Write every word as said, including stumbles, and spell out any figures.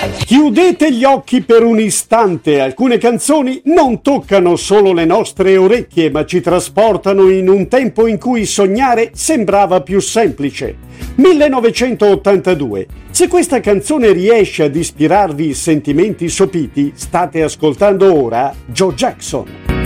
Chiudete gli occhi per un istante, alcune canzoni non toccano solo le nostre orecchie, ma ci trasportano in un tempo in cui sognare sembrava più semplice. millenovecentottantadue. Se questa canzone riesce ad ispirarvi sentimenti sopiti, state ascoltando ora Joe Jackson.